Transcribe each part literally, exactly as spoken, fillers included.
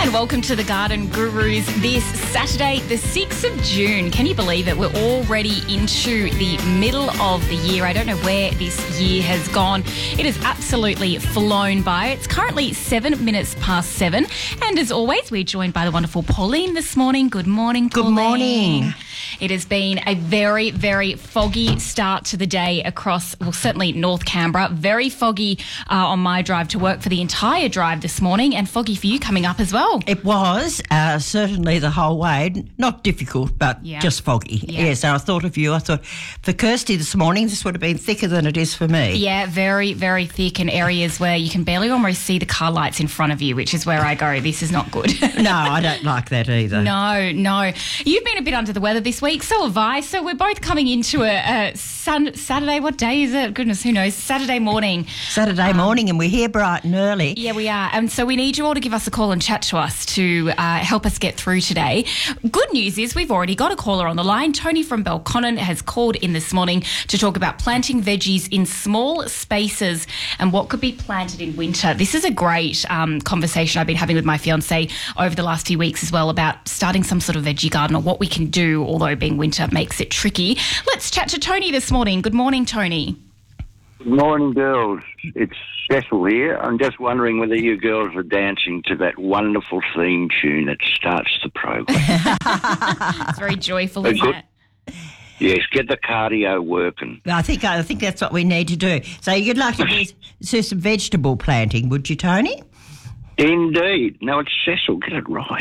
And welcome to the Garden Gurus this Saturday, the sixth of June. Can you believe it? We're already into the middle of the year. I don't know where this year has gone. It has absolutely flown by. It's currently seven minutes past seven. And as always, we're joined by the wonderful Pauline this morning. Good morning, Pauline. Good morning. It has been a very, very foggy start to the day across, well, certainly North Canberra. Very foggy uh, on my drive to work for the entire drive this morning, and foggy for you coming up as well. It was, uh, certainly the whole way. Not difficult, but Yeah. just foggy. Yeah. Yes, and I thought of you. I thought, for Kirsty this morning, this would have been thicker than it is for me. Yeah, very, very thick in areas where you can barely almost see the car lights in front of you, which is where I go, this is not good. No, I don't like that either. No, no. You've been a bit under the weather this week, so have I. So we're both coming into a, a sun, Saturday, what day is it? Goodness, who knows? Saturday morning. Saturday Um, morning, and we're here bright and early. Yeah, we are. And so we need you all to give us a call and chat to us to uh, help us get through today. Good news is we've already got a caller on the line. Tony from Belconnen has called in this morning to talk about planting veggies in small spaces and what could be planted in winter. This is a great um, conversation I've been having with my fiancé over the last few weeks as well about starting some sort of veggie garden or what we can do, although being winter makes it tricky. Let's chat to Tony this morning. Good morning, Tony. Good morning, girls. It's Cecil here. I'm just wondering whether you girls are dancing to that wonderful theme tune that starts the program. It's very joyful, Uh, isn't good. it? Yes, get the cardio working. I think I think that's what we need to do. So you'd like to do, do some vegetable planting, would you, Tony? Indeed. No, it's Cecil. Get it right.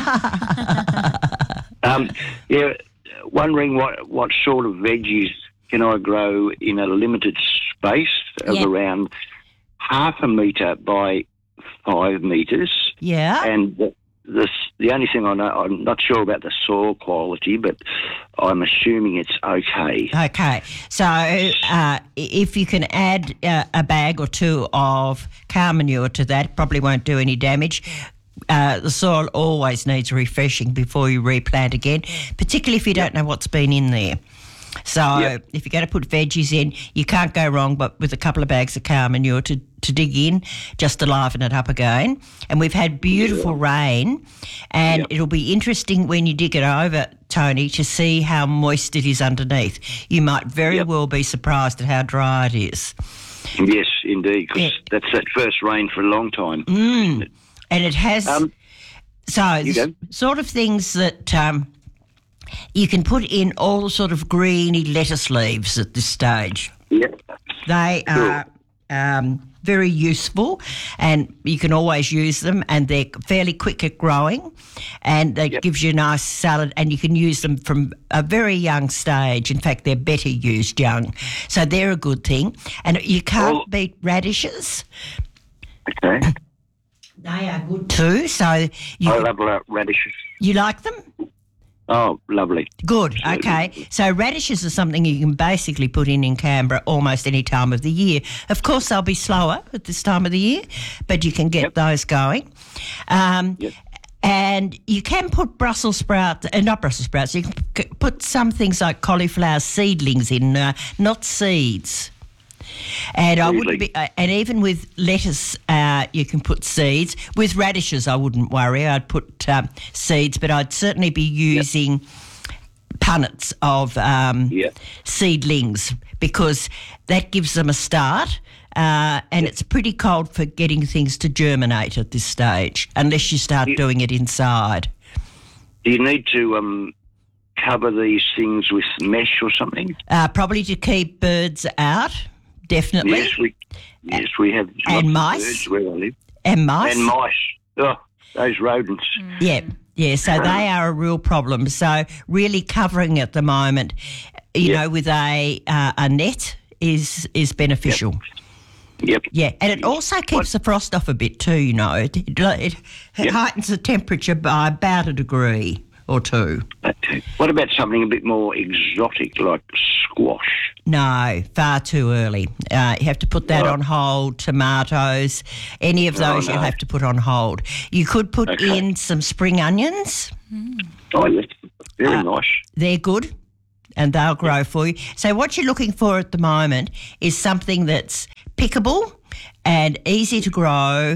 um, yeah, wondering what, what sort of veggies can I grow in a limited space of Yeah. around half a metre by five metres. Yeah. And the, the the only thing I know, I'm not sure about the soil quality, but I'm assuming it's okay. Okay, so uh, if you can add uh, a bag or two of cow manure to that, probably won't do any damage. Uh, the soil always needs refreshing before you replant again, particularly if you don't know what's been in there. So Yep. if you're going to put veggies in, you can't go wrong but with a couple of bags of cow manure to, to dig in, just to liven it up again. And we've had beautiful rain, and Yep. it'll be interesting when you dig it over, Tony, to see how moist it is underneath. You might very Yep. well be surprised at how dry it is. Yes, indeed, because Yeah. that's that first rain for a long time. Mm. And it has, Um, so you the go. sort of things that um, you can put in all sort of greeny lettuce leaves at this stage. Yeah. They are um, very useful, and you can always use them, and they're fairly quick at growing, and it Yep. gives you a nice salad, and you can use them from a very young stage. In fact, they're better used young. So they're a good thing. And you can't Well- beat radishes. Okay. They are good too. So you, I love la- radishes. you like them? Oh, lovely. Good, Absolutely. okay. So radishes are something you can basically put in in Canberra almost any time of the year. Of course, they'll be slower at this time of the year, but you can get Yep. those going. Um, Yep. And you can put Brussels sprouts, uh, not Brussels sprouts, you can c- put some things like cauliflower seedlings in, uh, not seeds. And I wouldn't Really? be, uh, and even with lettuce, uh, you can put seeds. With radishes, I wouldn't worry. I'd put um, seeds, but I'd certainly be using punnets of um, Yep. seedlings, because that gives them a start. Uh, and it's pretty cold for getting things to germinate at this stage, unless you start Yeah. doing it inside. Do you need to um, cover these things with mesh or something? Uh, probably to keep birds out, definitely, Yes, we yes we have And lots of mice? birds where I live. and mice. And mice. Oh, those rodents. Yeah, yeah. So they are a real problem. So really covering at the moment, you Yeah. know, with a uh, a net is is beneficial. Yep. Yeah, and it also keeps the frost off a bit too. You know, it it, it Yep. heightens the temperature by about a degree or two. Okay. What about something a bit more exotic like squash? No, far too early. Uh, you have to put that Right. on hold. Tomatoes, any of Oh, those no. you'll have to put on hold. You could put Okay. in some spring onions. Oh, yes. Very Uh, nice. They're good and they'll grow for you. So what you're looking for at the moment is something that's pickable and easy to grow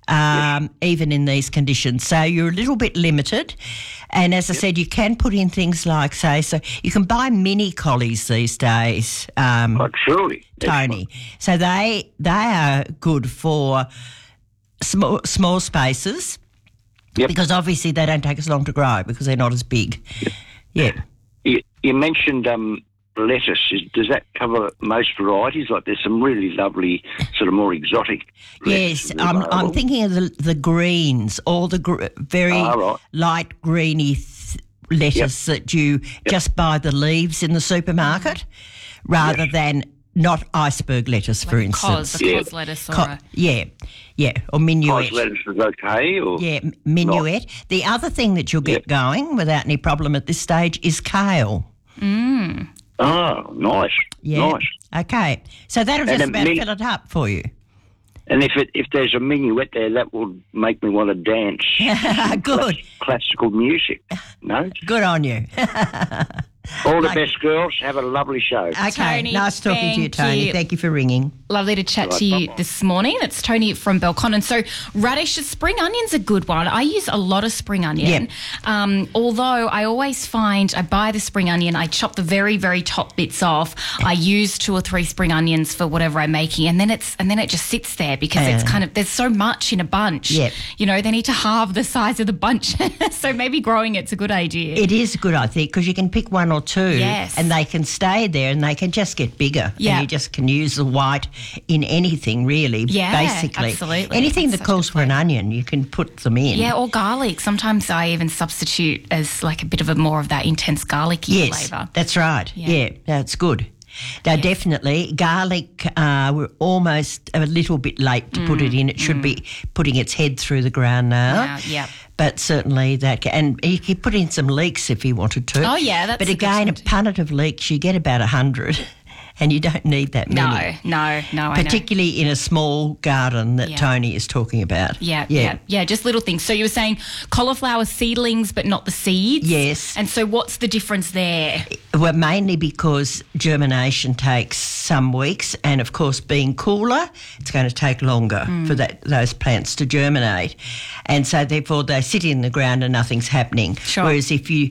um, even in these conditions. So you're a little bit limited. And as I said, you can put in things like, say, so you can buy mini collies these days, um, But surely. Tony. So they they are good for small, small spaces Yep. because obviously they don't take as long to grow because they're not as big. Yeah. You, you mentioned um, lettuce. Is, does that cover most varieties? Like there's some really lovely, sort of more exotic Yes, lettuces I'm, I'm available. thinking of the, the greens, all the gr- very Ah, right. light greeny th- lettuce that you just buy the leaves in the supermarket rather than not iceberg lettuce, for Like a instance. cos, a Yeah. cos lettuce or Co- a... yeah, yeah, or minuet. Cos lettuce is okay, or Yeah, m- minuet. The other thing that you'll get going without any problem at this stage is kale. oh, nice, Yeah. nice. Okay, so that'll And just a about min- fill it up for you. And if it if there's a minuet there, that will make me want to dance. Good, Classical music. No. good on you. All the Like- best, girls. Have a lovely show. Okay, Tony, nice talking to you, thank Tony. you. Thank you for ringing. Lovely to chat to you this morning. It's Tony from Belconnen. So radish, spring onion's a good one. I use a lot of spring onion. Yep. Um, although I always find I buy the spring onion, I chop the very, very top bits off. I use two or three spring onions for whatever I'm making, and then it's and then it just sits there because it's Uh. kind of there's so much in a bunch. Yep. You know, they need to halve the size of the bunch. So maybe growing it's a good idea. It is good, I think, because you can pick one or two Yes. and they can stay there and they can just get bigger. Yeah. And you just can use the white in anything, really, Yeah, basically. absolutely. Anything That's that such a calls for an onion, you can put them in. Yeah, or garlic. Sometimes I even substitute as like a bit of a more of that intense garlicky Yes, flavour. that's right. Yeah. Yeah, that's good. Now, definitely, garlic, uh, we're almost a little bit late to put it in. It should be putting its head through the ground now. Now, yep. But certainly that, ca- and you could put in some leeks if you wanted to. Oh, yeah, that's But a good again, a thing to- punnet of leeks, you get about a hundred, and you don't need that No, many. no, no, I know. Particularly in a small garden that Yeah. Tony is talking about. Yeah, yeah, yeah, just little things. So you were saying cauliflower seedlings, but not the seeds? Yes. And so what's the difference there? Well, mainly because germination takes some weeks, and of course, being cooler, it's going to take longer Mm. for that those plants to germinate, and so therefore they sit in the ground and nothing's happening. Sure. Whereas if you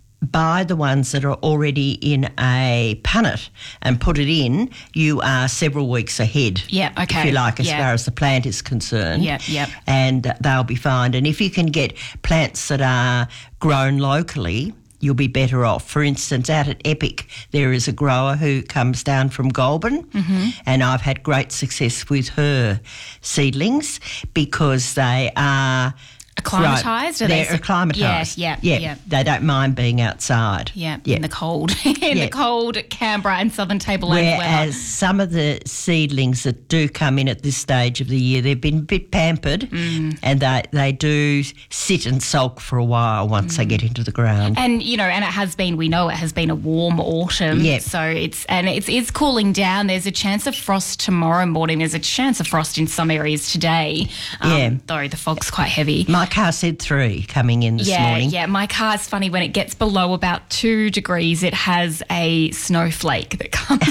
buy the ones that are already in a punnet and put it in, you are several weeks ahead. Yeah, okay, If you like, as yeah. far as the plant is concerned. Yeah, yeah. And they'll be fine. And if you can get plants that are grown locally, you'll be better off. For instance, out at Epic, there is a grower who comes down from Goulburn, Mm-hmm. and I've had great success with her seedlings because they are Acclimatised? Are they They're sort- acclimatised. Yeah, yeah, yeah, yeah. They don't mind being outside. Yeah, yeah. in the cold, in Yeah. the cold Canberra and Southern Tableland weather. Whereas some of the seedlings that do come in at this stage of the year, they've been a bit pampered Mm. and they, they do sit and sulk for a while once Mm. they get into the ground. And you know, and it has been. We know it has been a warm autumn. Yep. So it's and it's it's cooling down. There's a chance of frost tomorrow morning. There's a chance of frost in some areas today. Um, Yeah. Though the fog's quite heavy. My car said three coming in this yeah, morning. yeah. My car's funny when it gets below about two degrees. It has a snowflake that comes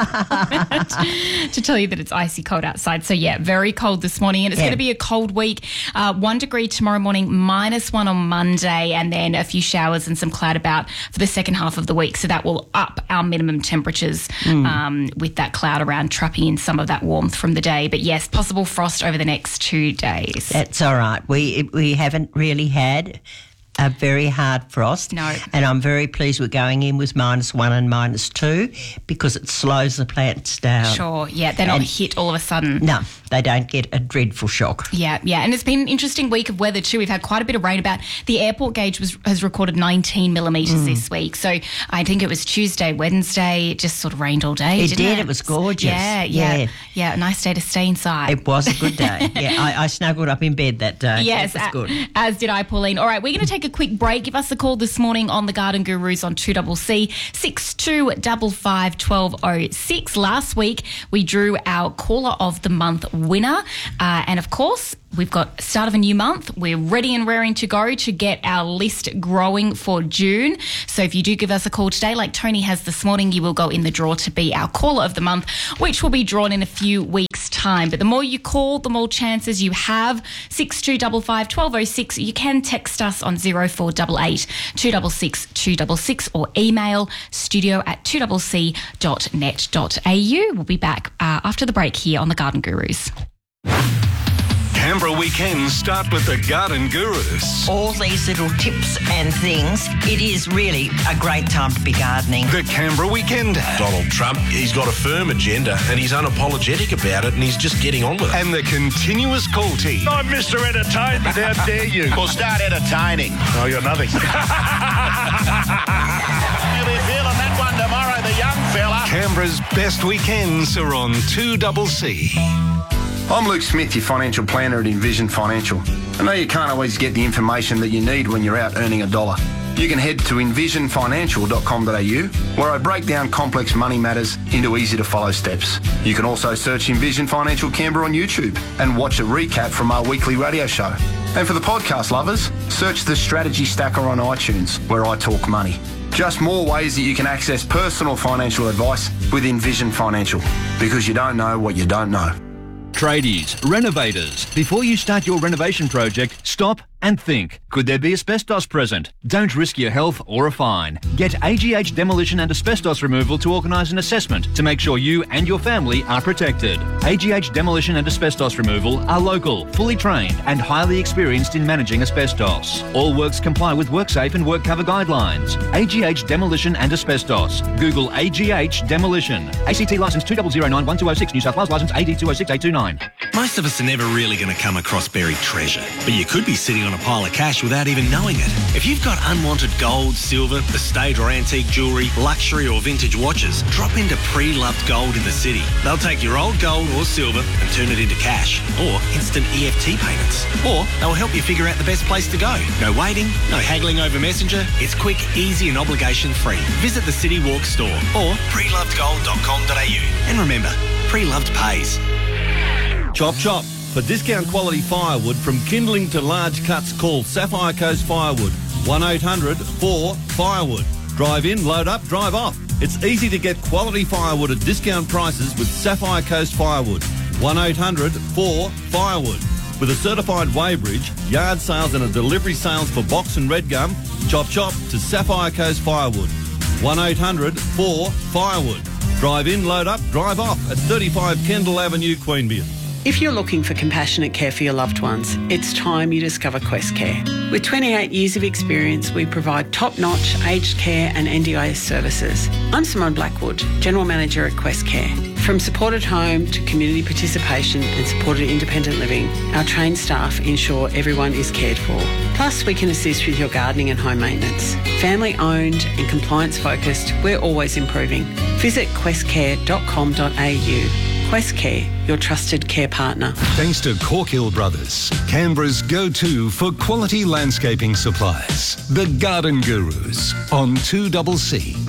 out to tell you that it's icy cold outside. So yeah, very cold this morning, and it's Yeah. going to be a cold week. Uh, one degree tomorrow morning, minus one on Monday, and then a few showers and some cloud about for the second half of the week. So that will up our minimum temperatures um, with that cloud around, trapping in some of that warmth from the day. But yes, possible frost over the next two days. That's all right. We we haven't really had a very hard frost. No. And I'm very pleased we're going in with minus one and minus two because it slows the plants down. Sure, yeah, they're not And- hit all of a sudden. No, they don't get a dreadful shock. Yeah, yeah, and it's been an interesting week of weather too. We've had quite a bit of rain. About the airport gauge was has recorded nineteen millimetres Mm. this week. So I think it was Tuesday, Wednesday. It just sort of rained all day. It didn't did, It, it was gorgeous. Yeah, yeah, Yeah. yeah. A nice day to stay inside. It was a good day. Yeah, I, I snuggled up in bed that day. Yes, it was a- good. as did I, Pauline. All right, we're going to take a quick break. Give us a call this morning on the Garden Gurus on two C C six two five five one two oh six. Last week we drew our Caller of the Month winner, uh, and of course we've got start of a new month. We're ready and raring to go to get our list growing for June. So if you do give us a call today, like Tony has this morning, you will go in the draw to be our Caller of the Month, which will be drawn in a few weeks' time. time. But the more you call, the more chances you have. six two five five, one two oh six. You can text us on zero four eight eight, two six six, two six six or email studio at two c c dot net dot a u. We'll be back uh, after the break here on The Garden Gurus. Canberra weekends start with the Garden Gurus. All these little tips and things, it is really a great time to be gardening. The Canberra Weekend. Donald Trump, he's got a firm agenda and he's unapologetic about it and he's just getting on with it. And the continuous call team. I'm Mister Entertainment, how dare you? Well, start entertaining. Oh, you're nothing. You'll be feeling that one tomorrow, the young fella. Canberra's best weekends are on two C C. I'm Luke Smith, your financial planner at Envision Financial. I know you can't always get the information that you need when you're out earning a dollar. You can head to envision financial dot com dot a u, where I break down complex money matters into easy-to-follow steps. You can also search Envision Financial Canberra on YouTube and watch a recap from our weekly radio show. And for the podcast lovers, search the Strategy Stacker on iTunes, where I talk money. Just more ways that you can access personal financial advice with Envision Financial, because you don't know what you don't know. Tradies, renovators, before you start your renovation project, stop and think. Could there be asbestos present? Don't risk your health or a fine. Get A G H Demolition and Asbestos Removal to organise an assessment to make sure you and your family are protected. A G H Demolition and Asbestos Removal are local, fully trained and highly experienced in managing asbestos. All works comply with WorkSafe and WorkCover guidelines. A G H Demolition and Asbestos. Google A G H Demolition. A C T licence two zero zero nine one two oh six, New South Wales licence A D two oh six eight two nine. Most of us are never really going to come across buried treasure, but you could be sitting on a pile of cash without even knowing it. If you've got unwanted gold, silver, estate or antique jewellery, luxury or vintage watches, drop into Pre-Loved Gold in the city. They'll take your old gold or silver and turn it into cash or instant E F T payments. Or they'll help you figure out the best place to go. No waiting, no haggling over Messenger. It's quick, easy and obligation free. Visit the City Walk store or pre loved gold dot com dot a u. And remember, Pre-Loved pays. Chop Chop. For discount quality firewood from kindling to large cuts, call Sapphire Coast Firewood. one eight hundred four firewood. Drive in, load up, drive off. It's easy to get quality firewood at discount prices with Sapphire Coast Firewood. one eight hundred four firewood. With a certified weighbridge, yard sales and a delivery sales for box and red gum, Chop Chop to Sapphire Coast Firewood. one eight hundred four firewood. Drive in, load up, drive off at thirty-five Kendall Avenue, Queanbeyan. If you're looking for compassionate care for your loved ones, it's time you discover Quest Care. With twenty-eight years of experience, we provide top-notch aged care and N D I S services. I'm Simone Blackwood, General Manager at Quest Care. From supported home to community participation and supported independent living, our trained staff ensure everyone is cared for. Plus, we can assist with your gardening and home maintenance. Family-owned and compliance-focused, we're always improving. Visit quest care dot com dot a u. Quest Care, your trusted care partner. Thanks to Corkhill Brothers, Canberra's go-to for quality landscaping supplies. The Garden Gurus on two C C.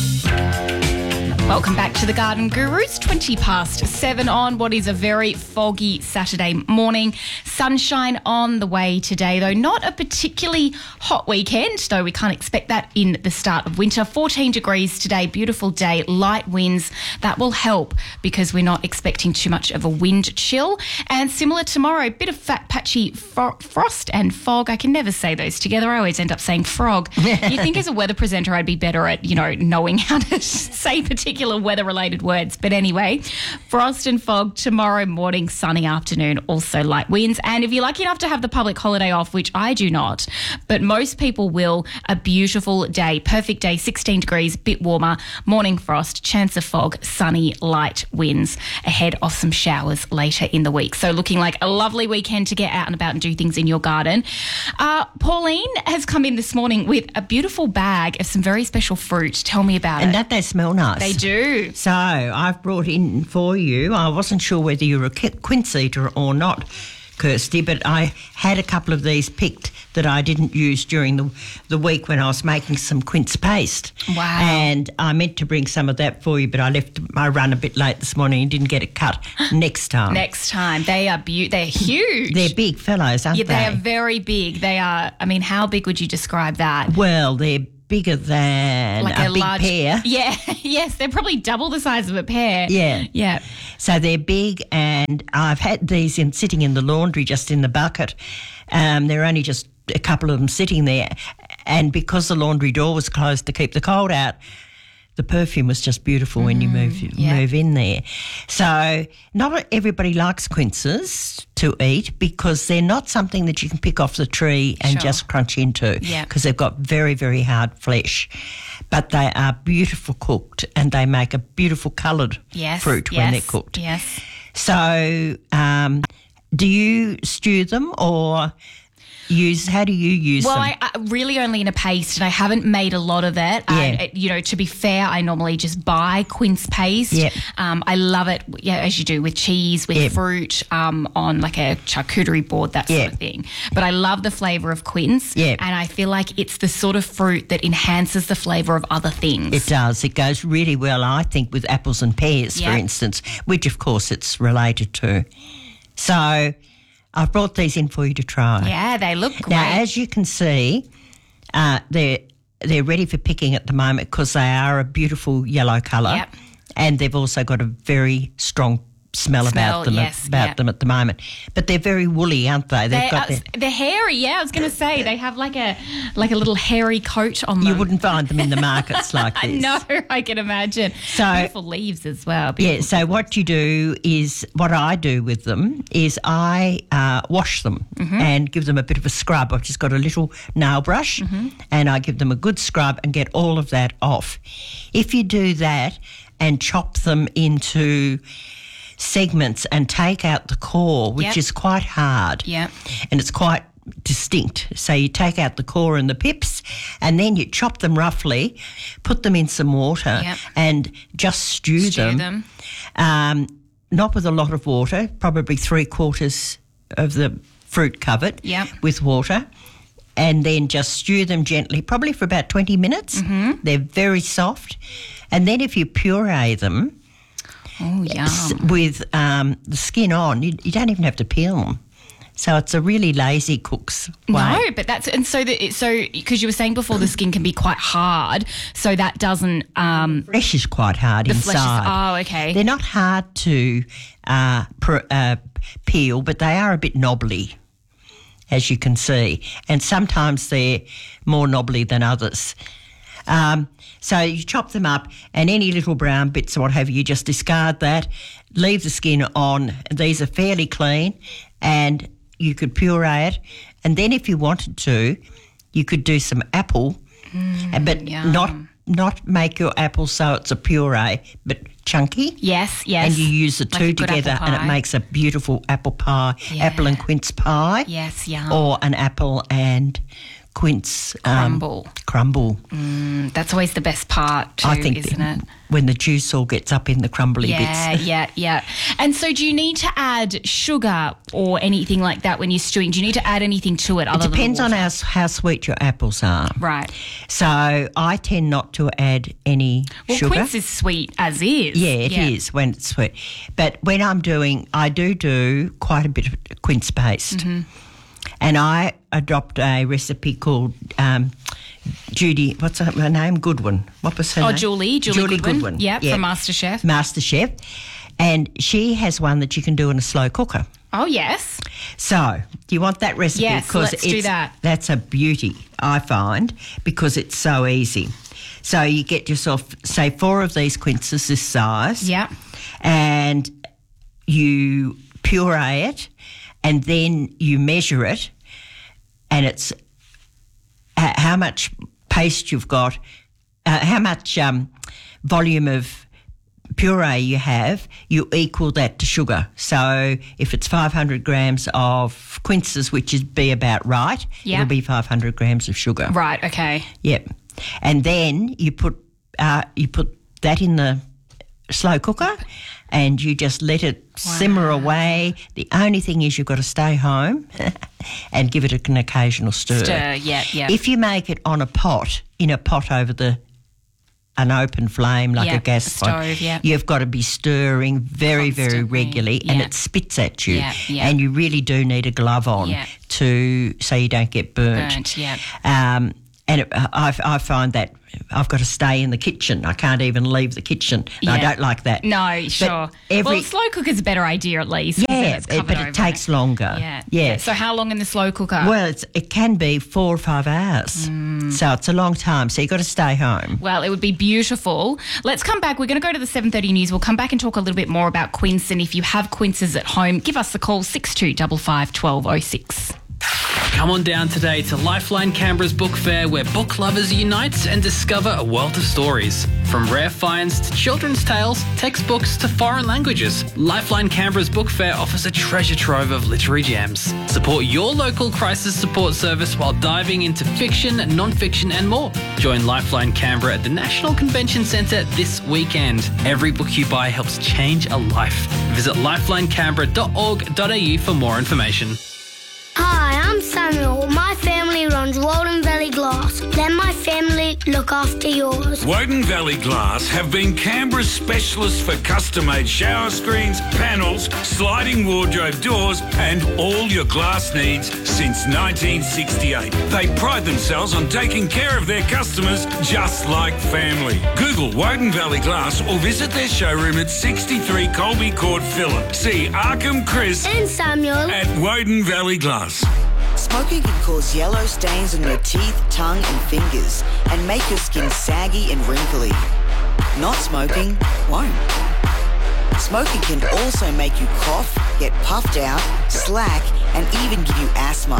Welcome back to The Garden Gurus, twenty past seven on what is a very foggy Saturday morning. Sunshine on the way today, though not a particularly hot weekend, though we can't expect that in the start of winter. fourteen degrees today, beautiful day, light winds. That will help because we're not expecting too much of a wind chill. And similar tomorrow, a bit of fat patchy fro- frost and fog. I can never say those together. I always end up saying frog. You'd think as a weather presenter I'd be better at, you know, knowing how to say particular weather-related words. But anyway, frost and fog tomorrow morning, sunny afternoon, also light winds. And if you're lucky enough to have the public holiday off, which I do not, but most people will, a beautiful day, perfect day, sixteen degrees, bit warmer, morning frost, chance of fog, sunny, light winds, ahead of some showers later in the week. So looking like a lovely weekend to get out and about and do things in your garden. Uh, Pauline has come in this morning with a beautiful bag of some very special fruit. Tell me about and it. And don't they smell nice? They do. So I've brought in for you, I wasn't sure whether you were a quince eater or not, Kirsty, but I had a couple of these picked that I didn't use during the the week when I was making some quince paste. Wow. And I meant to bring some of that for you, but I left my run a bit late this morning and didn't get it cut. Next time. Next time. They are be- they're huge. They're big fellows, aren't yeah, they? they are very big. They are, I mean, how big would you describe that? Well, they're bigger than Like a, a big large pear. Yeah, yes, they're probably double the size of a pear. Yeah. Yeah. So they're big, and I've had these in sitting in the laundry just in the bucket. Um, there are only just a couple of them sitting there, and because the laundry door was closed to keep the cold out, the perfume was just beautiful when you move yeah. move in there. So not everybody likes quinces to eat because they're not something that you can pick off the tree and Sure. just crunch into Yeah. because they've got very, very hard flesh. But they are beautiful cooked, and they make a beautiful coloured Yes. fruit yes, when they're cooked. Yes. So um, do you stew them or use, how do you use Well, them? I, I really only in a paste, and I haven't made a lot of it. Yeah. Uh, you know, to be fair, I normally just buy quince paste. Yep. Um, I love it, yeah, as you do with cheese, with Yep. fruit, um, on like a charcuterie board, that sort Yep. of thing. But I love the flavour of quince, Yep. and I feel like it's the sort of fruit that enhances the flavour of other things. It does. It goes really well, I think, with apples and pears, Yeah. for instance, which, of course, it's related to. So I've brought these in for you to try. Yeah, they look great. Now, as you can see, uh, they're, they're ready for picking at the moment because they are a beautiful yellow colour. Yep. And they've also got a very strong smell, Smell, about them yes, about yep. them at the moment. But they're very woolly, aren't they? They've They got are, their, they're hairy, yeah. I was going to say they have like a like a little hairy coat on them. you wouldn't find them in the markets like this. No, I can imagine. So- Beautiful leaves as well. Yeah, so what you do is, what I do with them is I uh, wash them and give them a bit of a scrub. I've just got a little nail brush and I give them a good scrub and get all of that off. If you do that and chop them into segments and take out the core, which Yep. is quite hard, Yep. and it's quite distinct. So you take out the core and the pips and then you chop them roughly, put them in some water Yep. and just stew, Stew them. them. Um, not with a lot of water, probably three quarters of the fruit covered Yep. with water, and then just stew them gently, probably for about twenty minutes. Mm-hmm. They're very soft. And then if you puree them Oh, s- yum. with um, the skin on, you, you don't even have to peel them. So it's a really lazy cook's way. No, but that's and so that so because you were saying before the skin can be quite hard, so that doesn't um Flesh is quite hard the inside. flesh is oh okay They're not hard to uh, pr- uh, peel, but they are a bit knobbly, as you can see. And sometimes they're more knobbly than others. Um, so you chop them up, and any little brown bits or what have you, you just discard that, leave the skin on. These are fairly clean, and you could puree it. And then if you wanted to, you could do some apple, uh, but yum. not not make your apple so it's a puree, but chunky. yes yes And you use the Like a two good together apple and it pie. makes a beautiful apple pie, Yeah. apple and quince pie. Yes, yum. Or an apple and quince um, Crumble. crumble. Mm, that's always the best part too, I think isn't that it? when the juice all gets up in the crumbly Yeah, bits. yeah, yeah. And so do you need to add sugar or anything like that when you're stewing? Do you need to add anything to it It other depends than on water? how, how sweet your apples are. Right. So I tend not to add any Well, sugar. quince is sweet as is. Yeah, it is when it's sweet. But when I'm doing, I do do quite a bit of quince paste. Mm-hmm. And I adopt a recipe called um, Judy, what's her, her name? Goodwin. What was her Oh, name? Julie, Julie Goodwin. Goodwin. Yep, from MasterChef. MasterChef. And she has one that you can do in a slow cooker. Oh, yes. So, do you want that recipe? Yes, Because let's do it's- that. That's a beauty, I find, because it's so easy. So you get yourself, say, four of these quinces this size. Yeah. And you puree it, and then you measure it, and it's h- how much paste you've got, uh, how much um, volume of puree you have, you equal that to sugar. So if it's five hundred grams of quinces, which is be about right, Yeah. it'll be five hundred grams of sugar. Right, okay. Yep. And then you put uh, you put that in the slow cooker and you just let it simmer away. The only thing is you've got to stay home and give it an occasional stir. Stir, yeah, yeah. If you make it on a pot, in a pot over the an open flame like Yeah, a gas a pot, stove, yeah. you've got to be stirring very, very Constantly, regularly and yeah. it spits at you. Yeah, yeah. And you really do need a glove on Yeah. to so you don't get burnt. Burnt, yeah. Um, and it, I, I find that I've got to stay in the kitchen. I can't even leave the kitchen. Yeah. I don't like that. No, sure. Every, well, slow cooker's a better idea at least. Yeah, it's but it over. takes longer. Yeah. yeah. So how long in the slow cooker? Well, it's, it can be four or five hours. Mm. So it's a long time. So you've got to stay home. Well, it would be beautiful. Let's come back. We're going to go to the seven thirty news. We'll come back and talk a little bit more about quince. And if you have quinces at home, give us a call, six two five five, one two oh six. Come on down today to Lifeline Canberra's book fair, where book lovers unite and discover a wealth of stories. From rare finds to children's tales, textbooks to foreign languages, Lifeline Canberra's book fair offers a treasure trove of literary gems. Support your local crisis support service while diving into fiction, non-fiction and more. Join Lifeline Canberra at the National Convention Centre this weekend. Every book you buy helps change a life. Visit lifeline canberra dot org dot a u for more information. Hi, I'm Samuel. My family runs Walden Valley Glass. Let my family look after yours. Woden Valley Glass have been Canberra's specialists for custom-made shower screens, panels, sliding wardrobe doors and all your glass needs since nineteen sixty-eight. They pride themselves on taking care of their customers just like family. Google Woden Valley Glass or visit their showroom at sixty-three Colby Court, Phillip. See Arkham, Chris and Samuel at Woden Valley Glass. Smoking can cause yellow stains on your teeth, tongue and fingers and make your skin saggy and wrinkly. Not smoking won't. Smoking can also make you cough, get puffed out, slack and even give you asthma.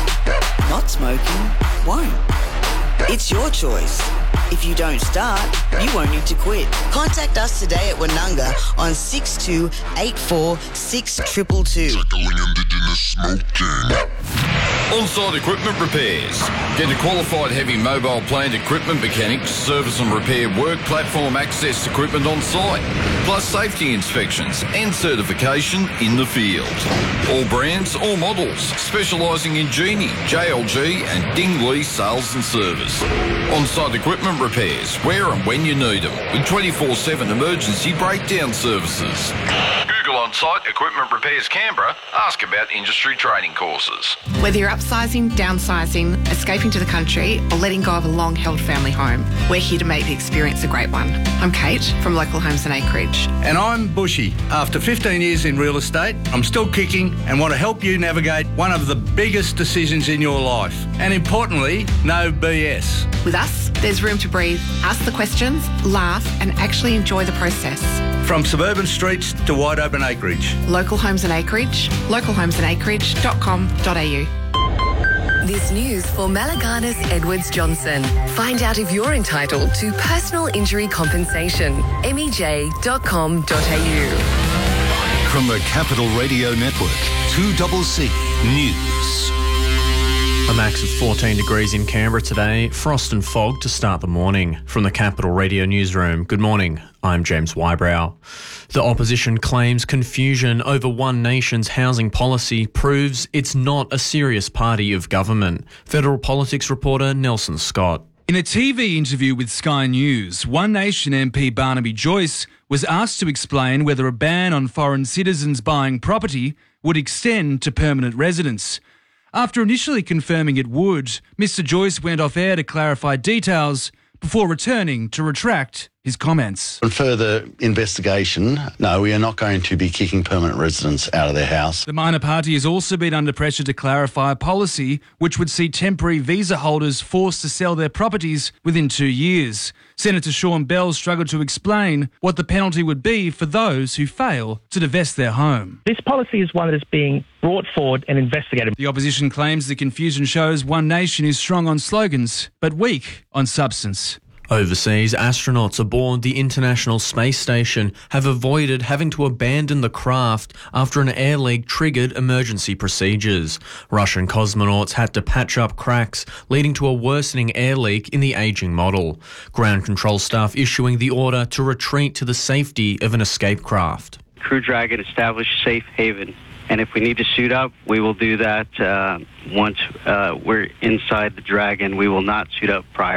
Not smoking won't. It's your choice. If you don't start, you won't need to quit. Contact us today at Wanunga on six two eight four six two two two. Tackling Indigenous smoking. On-site equipment repairs. Get a qualified heavy mobile plant equipment mechanic to service and repair work platform access equipment on site, plus safety inspections and certification in the field. All brands, all models, specialising in Genie, J L G and Dingley sales and service. On-site equipment repairs, where and when you need them, with twenty-four seven emergency breakdown services. Google On-Site Equipment Repairs Canberra, ask about industry training courses. Whether you're upsizing, downsizing, escaping to the country or letting go of a long-held family home, we're here to make the experience a great one. I'm Kate from Local Homes and Acreage. And I'm Bushy. After fifteen years in real estate, I'm still kicking and want to help you navigate one of the biggest decisions in your life. And importantly, no B S. With us, there's room to breathe, ask the questions, laugh and actually enjoy the process. From suburban streets to wide open acreage. Local Homes and Acreage, local homes and acreage dot com dot a u. This news for Malaganas Edwards Johnson. Find out if you're entitled to personal injury compensation. m e j dot com dot a u. From the Capital Radio Network, two C C News. A max of fourteen degrees in Canberra today. Frost and fog to start the morning. From the Capital Radio Newsroom, good morning. I'm James Wybrow. The opposition claims confusion over One Nation's housing policy proves it's not a serious party of government. Federal politics reporter Nelson Scott. In a T V interview with Sky News, One Nation M P Barnaby Joyce was asked to explain whether a ban on foreign citizens buying property would extend to permanent residents. After initially confirming it would, Mr Joyce went off air to clarify details before returning to retract his comments. On further investigation, no, we are not going to be kicking permanent residents out of their house. The minor party has also been under pressure to clarify a policy which would see temporary visa holders forced to sell their properties within two years. Senator Sean Bell struggled to explain what the penalty would be for those who fail to divest their home. This policy is one that is being brought forward and investigated. The opposition claims the confusion shows One Nation is strong on slogans but weak on substance. Overseas, astronauts aboard the International Space Station have avoided having to abandon the craft after an air leak triggered emergency procedures. Russian cosmonauts had to patch up cracks, leading to a worsening air leak in the ageing model. Ground control staff issuing the order to retreat to the safety of an escape craft. Crew Dragon established safe haven. And if we need to suit up, we will do that uh, once uh, we're inside the Dragon. We will not suit up prior.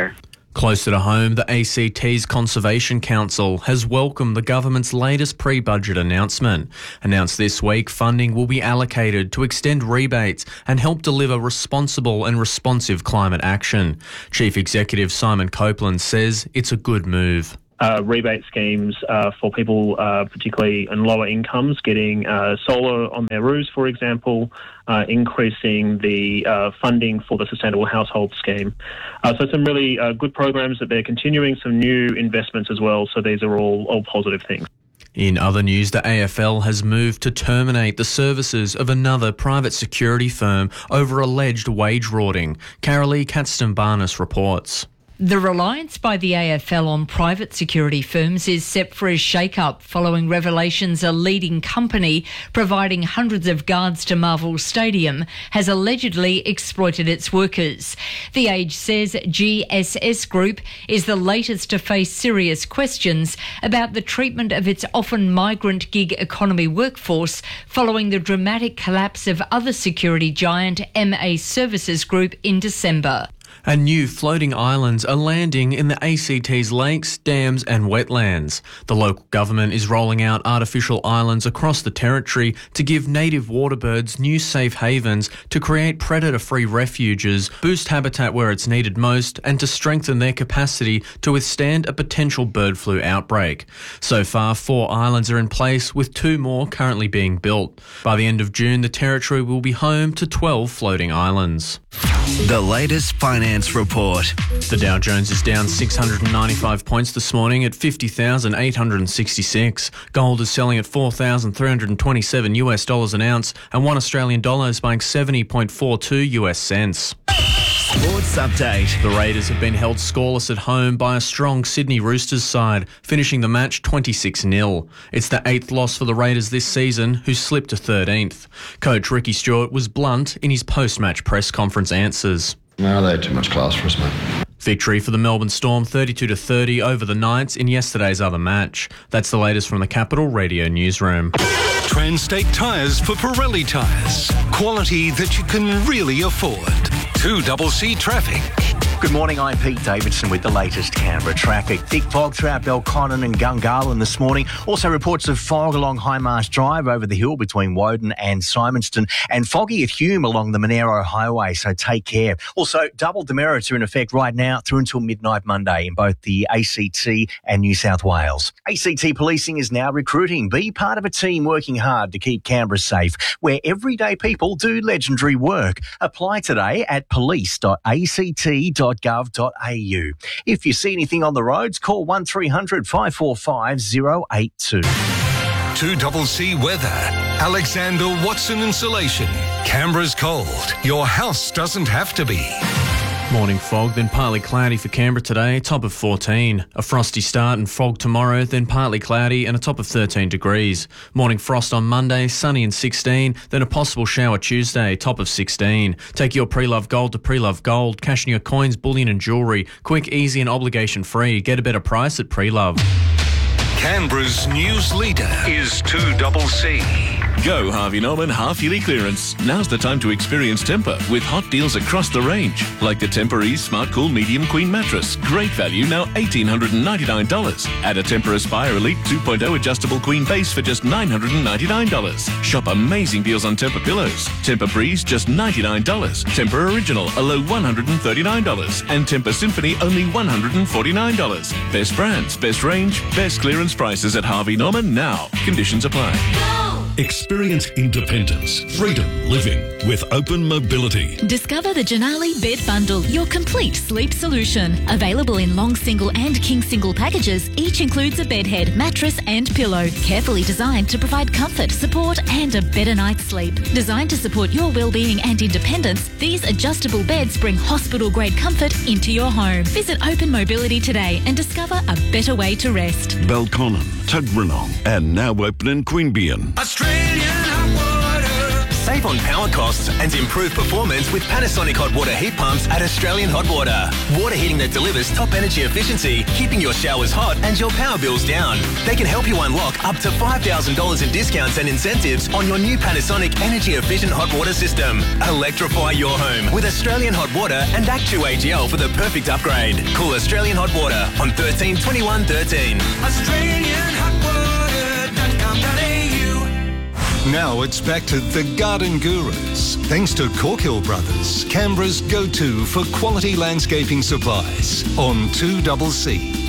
Closer to home, the A C T's Conservation Council has welcomed the government's latest pre-budget announcement. Announced this week, funding will be allocated to extend rebates and help deliver responsible and responsive climate action. Chief Executive Simon Copeland says it's a good move. Uh, rebate schemes uh, for people, uh, particularly in lower incomes, getting uh, solar on their roofs, for example, uh, increasing the uh, funding for the Sustainable Household Scheme. Uh, so some really uh, good programs that they're continuing, some new investments as well. So these are all, all positive things. In other news, the A F L has moved to terminate the services of another private security firm over alleged wage rorting. Carolee Catston-Barnes reports. The reliance by the A F L on private security firms is set for a shake-up following revelations a leading company providing hundreds of guards to Marvel Stadium has allegedly exploited its workers. The Age says G S S Group is the latest to face serious questions about the treatment of its often migrant gig economy workforce following the dramatic collapse of other security giant M A Services Group in December. And new floating islands are landing in the A C T's lakes, dams and wetlands. The local government is rolling out artificial islands across the territory to give native waterbirds new safe havens, to create predator-free refuges, boost habitat where it's needed most, and to strengthen their capacity to withstand a potential bird flu outbreak. So far, four islands are in place, with two more currently being built. By the end of June, the territory will be home to twelve floating islands. The latest finance report. The Dow Jones is down six hundred ninety-five points this morning at fifty thousand eight hundred sixty-six. Gold is selling at four thousand three hundred twenty-seven US dollars an ounce, and one Australian dollar is buying seventy point four two US cents. Sports update. The Raiders have been held scoreless at home by a strong Sydney Roosters side, finishing the match twenty-six nil. It's the eighth loss for the Raiders this season, who slipped to thirteenth. Coach Ricky Stewart was blunt in his post-match press conference answers. No, they had too much class for us, mate. Victory for the Melbourne Storm, thirty-two to thirty over the Knights in yesterday's other match. That's the latest from the Capital Radio newsroom. Transtate Tyres for Pirelli tyres. Quality that you can really afford. two C C Traffic. Good morning, I'm Pete Davidson with the latest Canberra traffic. Thick fog throughout Belconnen and Gungahlin this morning. Also reports of fog along High Marsh Drive over the hill between Woden and Simonston, and foggy at Hume along the Monero Highway, so take care. Also, double demerits are in effect right now through until midnight Monday in both the A C T and New South Wales. A C T Policing is now recruiting. Be part of a team working hard to keep Canberra safe, where everyday people do legendary work. Apply today at police dot a c t dot gov dot a u. If you see anything on the roads, call one three hundred five four five zero eight two. two C C Weather. Alexander Watson Insulation. Canberra's cold. Your house doesn't have to be. Morning fog, then partly cloudy for Canberra today, top of fourteen. A frosty start and fog tomorrow, then partly cloudy and a top of thirteen degrees. Morning frost on Monday, sunny and sixteen, then a possible shower Tuesday, top of sixteen. Take your Pre-Love Gold to Pre-Love Gold, cash in your coins, bullion and jewellery. Quick, easy and obligation free. Get a better price at Pre-Love. Canberra's news leader is two C C. Go Harvey Norman half-yearly clearance. Now's the time to experience Tempur with hot deals across the range. Like the Tempur Ease Smart Cool Medium Queen Mattress. Great value, now one thousand eight hundred ninety-nine dollars. Add a Tempur Aspire Elite two point oh Adjustable Queen Base for just nine hundred ninety-nine dollars. Shop amazing deals on Tempur pillows. Tempur Breeze, just ninety-nine dollars. Tempur Original, a low one hundred thirty-nine dollars. And Tempur Symphony, only one hundred forty-nine dollars. Best brands, best range, best clearance prices at Harvey Norman now. Conditions apply. Experience independence, freedom living with Open Mobility. Discover the Janali Bed Bundle, your complete sleep solution. Available in long single and king single packages, each includes a bed head, mattress and pillow. Carefully designed to provide comfort, support and a better night's sleep. Designed to support your well-being and independence, these adjustable beds bring hospital-grade comfort into your home. Visit Open Mobility today and discover a better way to rest. Belconnen, Tuggeranong and now open in Queanbeyan. Australian hot water. Save on power costs and improve performance with Panasonic hot water heat pumps at Australian Hot Water. Water heating that delivers top energy efficiency, keeping your showers hot and your power bills down. They can help you unlock up to five thousand dollars in discounts and incentives on your new Panasonic energy efficient hot water system. Electrify your home with Australian Hot Water and Actu A G L for the perfect upgrade. Call Australian Hot Water on thirteen twenty-one thirteen. Australian Hot Water dot com dot a u. Now it's back to the Garden Gurus, thanks to Corkhill Brothers, Canberra's go-to for quality landscaping supplies on two C C.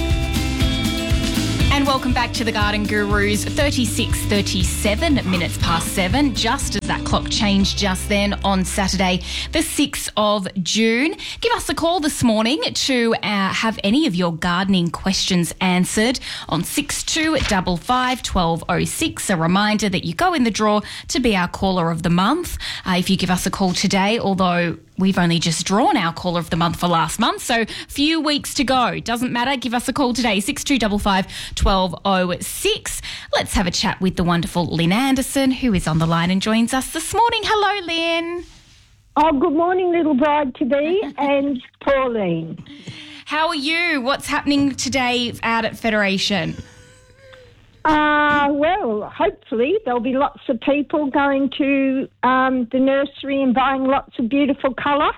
And welcome back to the Garden Gurus. thirty-six, thirty-seven minutes past seven, just as that clock changed just then on Saturday, the sixth of June. Give us a call this morning to uh, have any of your gardening questions answered on six two five five, one two oh six. A reminder that you go in the draw to be our caller of the month. Uh, if you give us a call today, although we've only just drawn our caller of the month for last month, so few weeks to go. Doesn't matter. Give us a call today, six two five five, one two oh six. Let's have a chat with the wonderful Lynn Anderson, who is on the line and joins us this morning. Hello, Lynn. Oh, good morning, little bride-to-be, and Pauline. How are you? What's happening today out at Federation? Uh, well, hopefully there'll be lots of people going to um, the nursery and buying lots of beautiful colour